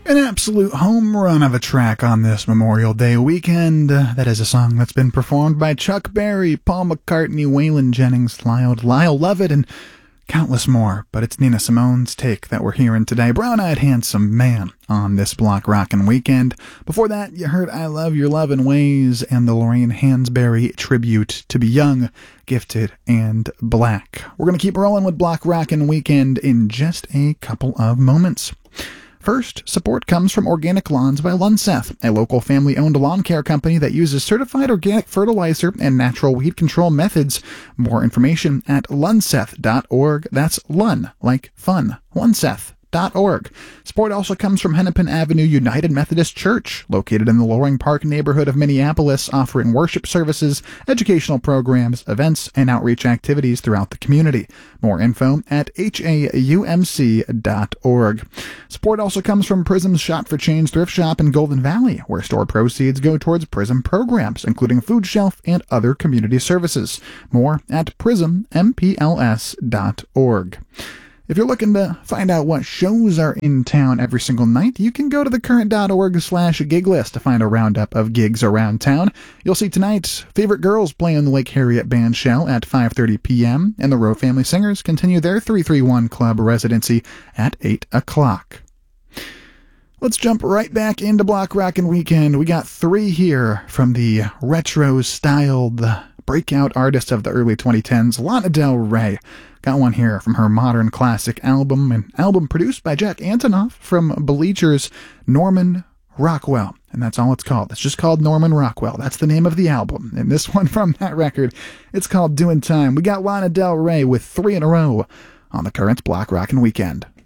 An absolute home run of a track on this Memorial Day weekend. That is a song that's been performed by Chuck Berry, Paul McCartney, Waylon Jennings, Lyle Lovett, and countless more. But it's Nina Simone's take that we're hearing today. Brown-Eyed Handsome Man on this Block Rockin' weekend. Before that, you heard I Love Your Lovin' Ways and the Lorraine Hansberry tribute to be young, gifted, and black. We're going to keep rolling with Block Rockin' weekend in just a couple of moments. First, support comes from Organic Lawns by Lunseth, a local family-owned lawn care company that uses certified organic fertilizer and natural weed control methods. More information at lunseth.org. That's Lun, like fun. Lunseth.org. Support also comes from Hennepin Avenue United Methodist Church, located in the Loring Park neighborhood of Minneapolis, offering worship services, educational programs, events, and outreach activities throughout the community. More info at haumc.org. Support also comes from Prism's Shop for Change thrift shop in Golden Valley, where store proceeds go towards Prism programs, including food shelf and other community services. More at prismmpls.org. If you're looking to find out what shows are in town every single night, you can go to thecurrent.org/gig list to find a roundup of gigs around town. You'll see tonight's Favorite Girls playing the Lake Harriet Band Shell at 5:30 p.m., and the Rowe Family Singers continue their 331 Club residency at 8 o'clock. Let's jump right back into Block Rockin' Weekend. We got three here from the retro-styled breakout artist of the early 2010s, Lana Del Rey. Got one here from her modern classic album, an album produced by Jack Antonoff from Bleacher's Norman Rockwell. And that's all it's called. It's just called Norman Rockwell. That's the name of the album. And this one from that record, it's called Doing Time. We got Lana Del Rey with 3 in a row on the Current Block Rockin' Weekend.